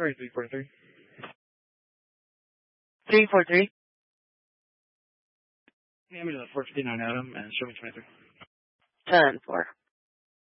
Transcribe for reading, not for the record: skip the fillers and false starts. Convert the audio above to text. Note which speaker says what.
Speaker 1: Sorry, 343.
Speaker 2: 343.
Speaker 1: Yeah, I'm in 459 Adam and show me 23.
Speaker 2: 10-4.